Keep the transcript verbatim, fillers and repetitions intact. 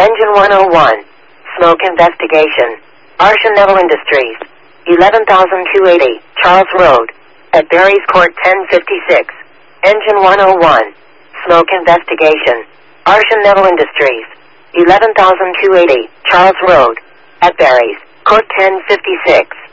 Engine one oh one. Smoke investigation. Arshia Neville Industries. eleven thousand two hundred eighty, Charles Road. At Barry's Court ten fifty-six. Engine one oh one. Smoke investigation. Arshia Neville Industries. eleven thousand two hundred eighty, Charles Road. At Barry's Court ten fifty-six.